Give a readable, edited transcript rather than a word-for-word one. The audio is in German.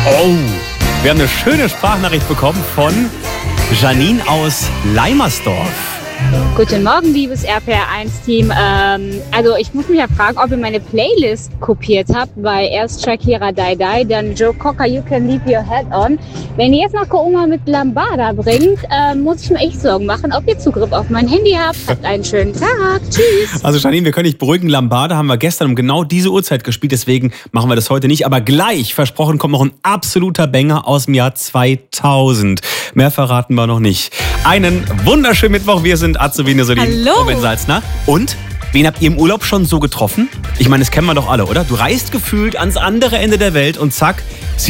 Oh, wir haben eine schöne Sprachnachricht bekommen von Janine aus Leimersdorf. Guten Morgen, liebes RPR1-Team. Also ich muss mich ja fragen, ob ihr meine Playlist kopiert habt, weil erst Shakira Die Die, dann Joe Cocker You Can Leave Your Head On. Wenn ihr jetzt noch Oma mit Lambada bringt, muss ich mir echt Sorgen machen, ob ihr Zugriff auf mein Handy habt. Habt einen schönen Tag. Tschüss. Also Janine, wir können dich beruhigen. Lambada haben wir gestern um genau diese Uhrzeit gespielt, deswegen machen wir das heute nicht. Aber gleich, versprochen, kommt noch ein absoluter Banger aus dem Jahr 2000. Mehr verraten wir noch nicht. Einen wunderschönen Mittwoch. Wir sind Azubine Solin, Robin Salzner. Und wen habt ihr im Urlaub schon so getroffen? Ich meine, das kennen wir doch alle, oder? Du reist gefühlt ans andere Ende der Welt und zack,